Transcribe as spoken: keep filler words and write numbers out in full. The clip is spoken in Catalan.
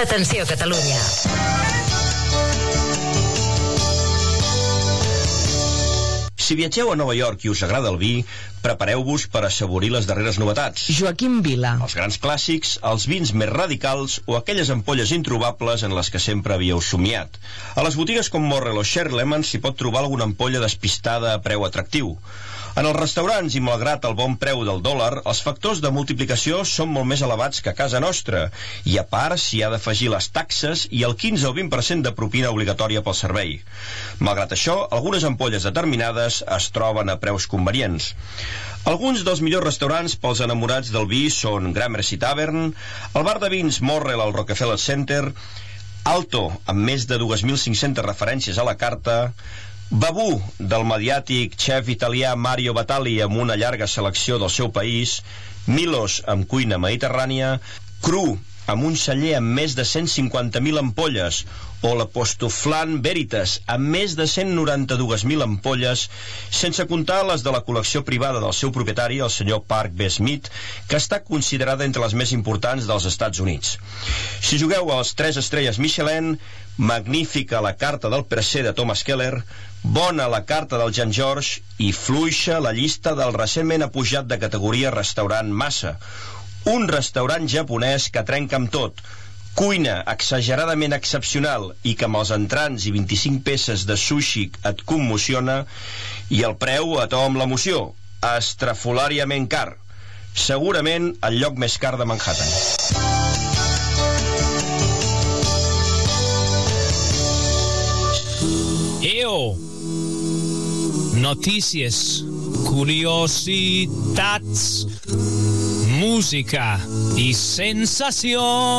Atenció, Catalunya. Si viatgeu a Nova York i us agrada el vi, prepareu-vos per assaborir les darreres novetats. Joaquim Vila. Els grans clàssics, els vins més radicals o aquelles ampolles introbables en les que sempre havíeu somiat. A les botigues com Morrell o Sherry Lemon s'hi pot trobar alguna ampolla despistada a preu atractiu. En els restaurants, i malgrat el bon preu del dòlar, els factors de multiplicació són molt més elevats que a casa nostra, i a part s'hi ha d'afegir les taxes i el quinze o vint per cent de propina obligatòria pel servei. Malgrat això, algunes ampolles determinades es troben a preus convenients. Alguns dels millors restaurants pels enamorats del vi són Gramercy Tavern, el bar de vins Morrell al Rockefeller Center, Alto, amb més de dos mil cinc-centes referències a la carta, Babú, del mediàtic xef italià Mario Batali amb una llarga selecció del seu país, Milos, amb cuina mediterrània, Cru, amb un celler amb més de cent cinquanta mil ampolles, o l'Apostoflan Veritas, amb més de cent noranta-dos mil ampolles, sense comptar les de la col·lecció privada del seu propietari, el senyor Park B. Smith, que està considerada entre les més importants dels Estats Units. Si jugueu als tres estrelles Michelin, magnífica la carta del Percer de Thomas Keller, bona la carta del Jean George i fluixa la llista del recentment apujat de categoria restaurant Massa, un restaurant japonès que trenca amb tot, cuina exageradament excepcional i que amb els entrants i vint-i-cinc peces de sushi et commociona, i el preu a to amb l'emoció, estrafolàriament car, segurament el lloc més car de Manhattan. Eo, notícies, curiositats, música i sensació.